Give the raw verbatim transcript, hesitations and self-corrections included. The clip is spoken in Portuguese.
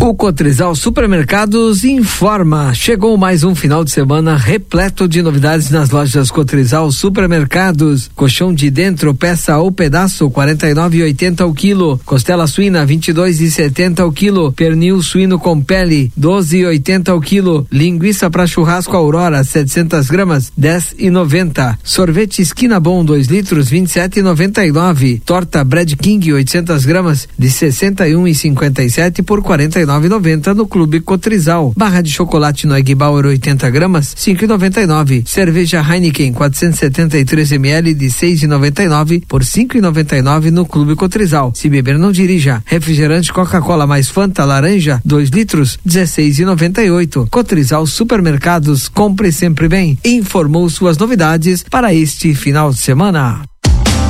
O Cotrizal Supermercados informa, chegou mais um final de semana repleto de novidades nas lojas Cotrizal Supermercados. Colchão de dentro, peça ou pedaço, quarenta e nove reais e oitenta centavos o quilo. Costela suína, vinte e dois reais e setenta centavos o quilo. Pernil suíno com pele, doze reais e oitenta centavos o quilo. Linguiça para churrasco Aurora, setecentas gramas, dez reais e noventa centavos. Sorvete Esquina Bom, dois litros, vinte e sete reais e noventa e nove centavos. Torta Bread King, oitocentas gramas, de sessenta e um reais e cinquenta e sete centavos por quarenta e nove reais e noventa centavos no Clube Cotrizal. Barra de chocolate no Egg Bauer, oitenta gramas, cinco reais e noventa e nove centavos. Cerveja Heineken, quatrocentos e setenta e três mililitros, de seis reais e noventa e nove centavos por cinco reais e noventa e nove centavos no Clube Cotrizal. Se beber, não dirija. Refrigerante Coca-Cola mais Fanta laranja, dois litros, dezesseis reais e noventa e oito centavos. Cotrizal Supermercados, compre sempre bem. Informou suas novidades para este final de semana.